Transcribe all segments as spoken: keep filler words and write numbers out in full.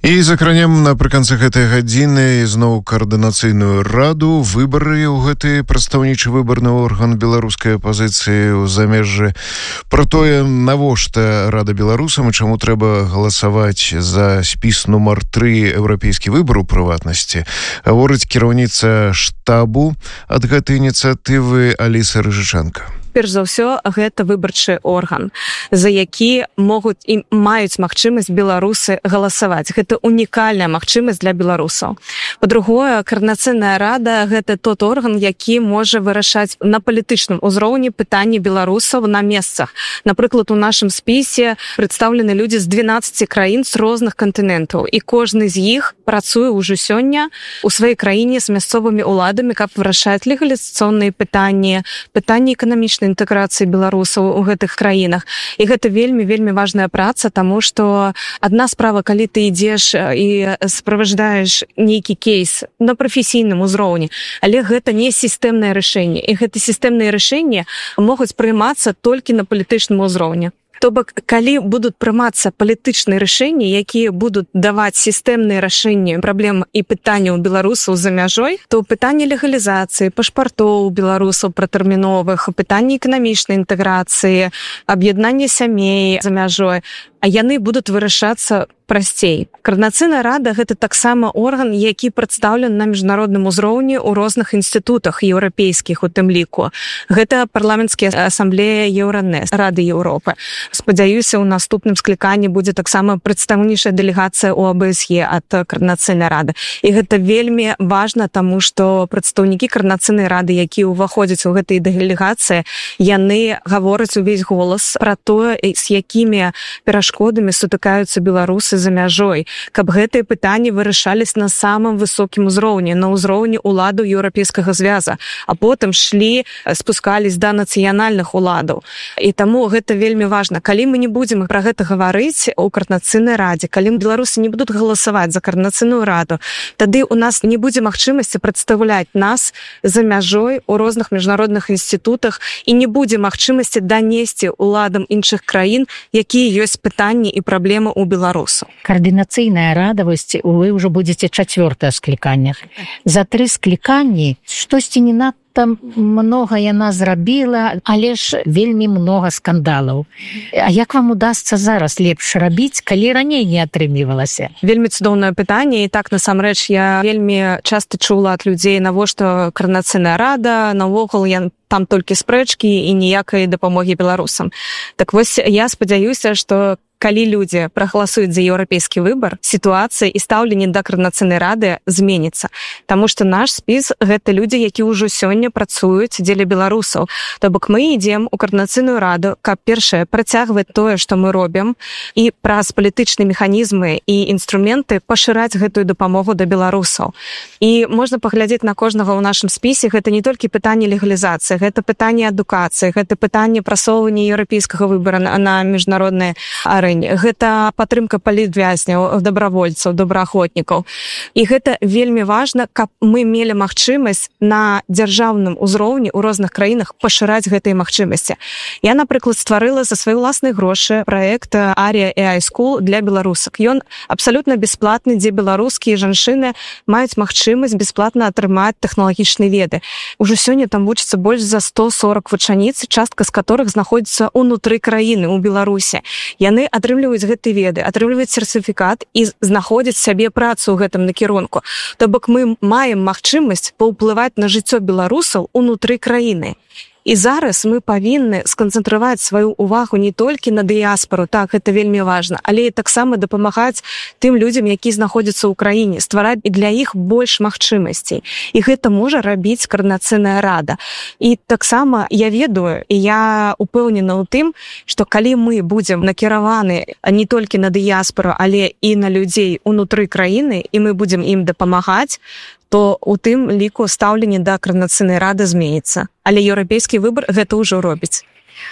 І закранем напрыканцы гэтай гадзіны зноў каардынацыйную раду, выбары ў гэты прадстаўнічы выбарны орган беларускай апазіцыі ў замежжы. Пра тое, навошта рада беларусам і чаму трэба галасаваць за спіс нумар тры еўрапейскі выбар у прыватнасці, гаворыць кіраўніца штабу ад гэтай ініцыятывы Аліса Рыжычанка. Перш за ўсё, гэта выбарчы орган, за які могуць і маюць магчымасць беларусы галасаваць. Гэта унікальная магчымасць для беларусаў. Па-другое, каардынацыйная рада – гэта тот орган, які можа вырашаць на палітычным узроўні пытанні беларусаў на месцах. Напрыклад, у нашым спісе прадстаўлены людзі з дванаццаці краін з розных кантынентаў, і кожны з іх працуе ўжо сёння у сваёй краіне з мясцовымі ўладамі, каб вырашаць легалізацыйныя пытанні, пытанні эканамічнай інтэграцыі беларусаў у гэтых краінах. І гэта вельмі-вельмі важная праца, таму што адна справа, калі ты ідзеш і справаждаеш нейкі кейс на прафесійным узроўні, але гэта не сістэмнае рашэнне. І гэта сістэмныя рашэнні могуць прымацца толькі на палітычным узроўні. То бок, калі будуць прымацца палітычныя рашэнні, якія будуць даваць сістэмныя рашэнні праблем і пытанняў беларусаў за мяжой, то пытанне легалізацыі, пашпартоў беларусаў пратэрміновых, пытанне эканамічнай інтэграцыі, аб'яднання сямей за мяжой, а яны будуць вырашацца прасцей. Каардынацыйная рада – гэта таксама орган, які прадстаўлен на міжнародным узроўні ў розных інстытутах еўрапейскіх у тым ліку. Гэта парламенцкія асамблея Еўранэс, Рады Еўропы. Спадзяюся, у наступным скліканні будзе таксама прадстаўнічая дэлегацыя у а бэ эс е ад каардынацыйнай рады. І гэта вельмі важна, таму што прадстаўнікі каардынацыйнай рады, якія ўваходзяць у гэтай дэлегацыі, яны гавораць увесь голас пра тое, з якімі перашкодамі сутыкаюцца беларусы за мяжой, каб гэтыя пытанні вырашались на самым высокім узроўні, на ўзроўні уладаў еўрапейскага звяза, а потым шлі, спускались да нацыянальных уладаў. І таму гэта вельмі важна. Калі мы не будзем пра гэта гаварыць у каардынацыйнай радзе, калі беларусы не будуць галасаваць за каардынацыйную раду, тады у нас не будзе магчымасці прадстаўляць нас за мяжой у розных міжнародных інстытутах і не будзе магчымасці данесці уладам іншых краін, якія ёсць пытанні і праблемы ў беларусаў. Каардынацыйная рада, вось вы ўжо будзеце чацвёртае скліканне. За тры скліканні штосьці не надта многа яна зрабіла, але ж вельмі многа скандалаў. А як вам удасца зараз лепш рабіць, калі раней не атрымлівалася? Вельмі цудоўнае пытанне, і так насамрэч я вельмі часта чула ад людзей, навошта каардынацыйная рада, навогул я там толькі спрэчкі і ніякай дапамогі беларусам. Так вось я спадзяюся, што калі людзі прагаласуюць за еўрапейскі выбар, сітуацыя і стаўленне да каардынацыйнай рады зменіцца. Таму што наш спіс – гэта людзі, які ўжо сёння працуюць дзеля беларусаў. То бок мы ідзем у каардынацыйную раду, каб першае працягваць тое, што мы робім, і праз палітычныя механізмы і інструменты пашыраць гэтую дапамогу да беларусаў. І можна паглядзець на кожнага ў нашым спісе, гэта не толькі пытанне легалізацыі, гэта пытанне адукацыі, гэта пытанне прасоўвання еўрапейскага выбара на міжнародныя арэны. Гэта падтрымка палітвязняў, дабравольцаў, добраахвотнікаў. І гэта вельмі важна, каб мы мелі магчымасць на дзяржаўным узроўні ў розных краінах пашыраць гэтыя магчымасці. Я, напрыклад, стварыла за свае ўласныя грошы праект Aria эй ай School для беларусак. Ён абсалютна бясплатны, дзе беларускія жанчыны маюць магчымасць бясплатна атрымаць тэхналагічныя веды. Ужо сёння там вучыцца больш за сто сорок вучаніц, частка з которых знаходзіцца ўнутры краіны, у Беларусі. Яны атрымліваюць гэтыя веды, атрымліваюць сертыфікат і знаходзяць сабе працу ў гэтым накірунку. То бок мы маем магчымасць паўплываць на жыццё беларусаў унутры краіны. І зараз мы павінны сканцэнтраваць сваю ўвагу не толькі на дыяспару, так, гэта вельмі важна, але і таксама дапамагаць тым людзям, якія знаходзяцца ў краіне, ствараць і для іх больш магчымасцей. І гэта можа рабіць каардынацыйная рада. І таксама я ведаю, і я упэўнена ў тым, што калі мы будзем накіраваны не толькі на дыяспару, але і на людзей унутры краіны, і мы будзем ім дапамагаць, то у тым ліку стаўленне да каардынацыйнай рады зменіцца. Але еўрапейскі выбар гэта ўжо робіць.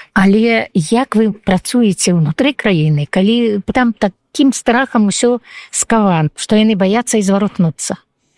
Але як вы працуеце ўнутры краіны, калі там такім страхам усё скаван, што яны баяцца і зваротнуцца?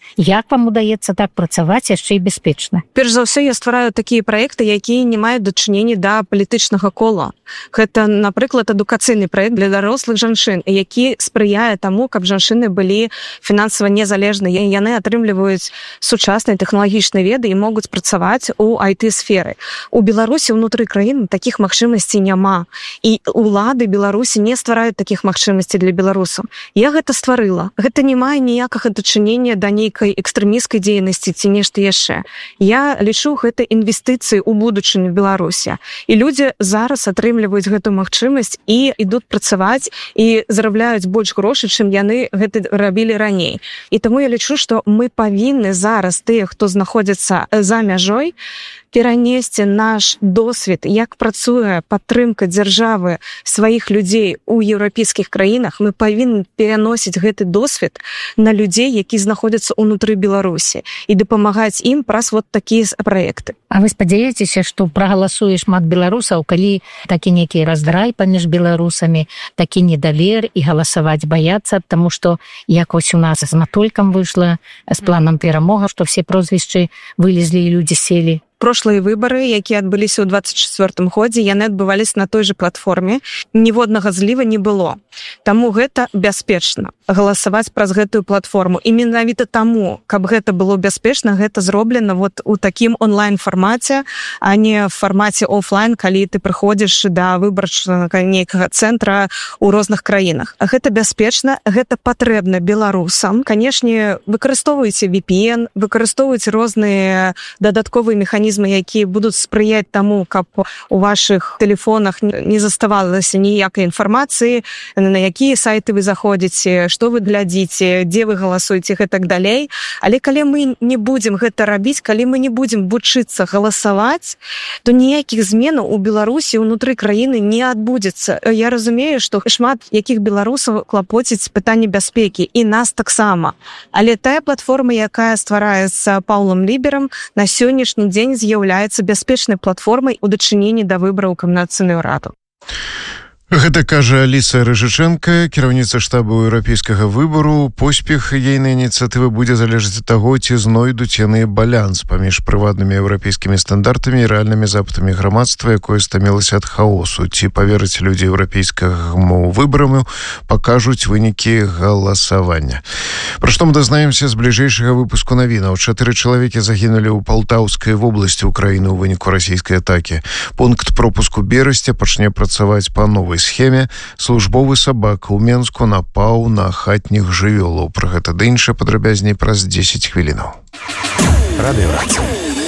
Як вам удаецца так працаваць яшчэ і бяспечна? Перш за ўсё, я ствараю такія праекты, якія не маюць дачынення да палітычнага кола. Гэта, напрыклад, адукацыйны праект для дарослых жанчын, які спрыяе таму, каб жанчыны былі фінансава незалежныя. Яны атрымліваюць сучасныя тэхналагічныя веды і могуць працаваць у ай ти-сферы. У Беларусі ўнутры краіны такіх магчымасцей няма. І улады Беларусі не ствараюць такіх магчымасцей для беларусаў. Я гэта стварыла. Гэта не мае ніякага дачынення да нейкай экстрэмісцкай дзейнасці ці нешта яшчэ. Я лічу гэта інвестыцыі ў будучыню Беларусі. І людзі зараз атрымліваюць гэту магчымасць і ідуць працаваць і зарабляюць больш грошай, чым яны гэта рабілі раней. І таму я лічу, што мы павінны зараз тыя, хто знаходзіцца за мяжой, перанесці наш досвед, як працуе падтрымка дзяржавы сваіх людзей у еўрапейскіх краінах, мы павінны пераносіць гэты досвед на людзей, які знаходзяцца ўнутры Беларусі і дапамагаць ім праз вот такія праекты. А вы спадзяецеся, што прагаласуе шмат беларусаў, калі такі нейкі раздрай паміж беларусамі, такі недавер і галасаваць баяцца, таму што як вось у нас з Матолькам выйшла з планам перамога, што все прозвішчы вылезлі і людзі селі. Прошлыя выбары, якія адбыліся ў двадцать чацвёртым годзе, яны адбываліся на той жа платформе. Ніводнага зліва не было. Таму гэта бяспечна галасаваць праз гэтую платформу. І менавіта таму, каб гэта было бяспечна, гэта зроблена вот у такім онлайн-фармаце, а не в фармаце офлайн, калі ты прыходзіш да выбарчага нейкага цэнтра ў розных краінах. Гэта бяспечна, гэта патрэбна беларусам. Канешне, выкарыстоўвайце ви пі эн, выкарыстоўвайце розныя дадатковыя механізмы, якія будуць спрыяць таму, каб у вашых тэлефонах не заставалася ніякай інфармацыі, на якія сайты вы заходзіце, што вы глядзіце, дзе вы галасуеце і так далей. Але калі мы не будзем гэта рабіць, калі мы не будзем вучыцца галасаваць, то ніякіх зменаў у Беларусі ўнутры краіны не адбудзецца. Я разумею, што шмат якіх беларусаў клапоціць пытанне бяспекі, і нас таксама. Але тая платформа, якая ствараецца Паўлам Ліберам, на сённяшні дзень з'яўляецца бяспечнай платформай у дачыненні да выбараў у Кабінетную раду. Гэта кажа Аліса Рыжычэнка, кіраўніца штабу еўрапейскага выбару. Поспех ейнай ініцыятывы будзе залежаць ад таго, ці знойдуць яны баланс паміж прыватнымі еўрапейскімі стандартамі і рэальнымі запытамі грамадства, якое стамілася ад хаосу. Ці паверыць людзі еўрапейскаму выбараму, пакажуць вынікі галасавання. Пра што мы дазнаемся з бліжэйшага выпуску навінаў. Чатыры чалавекі загінулі ў Палтаўскай вобласці ўкраіны ў выніку расійскай атакі. Пункт пропуску Берасця пачне працаваць па новай схеме. Службовы сабак у Менску напаў на хатніх жывёлаў. Пра гэта ды іншае падрабязней праз дзесяць хвілінаў. Радыёрад.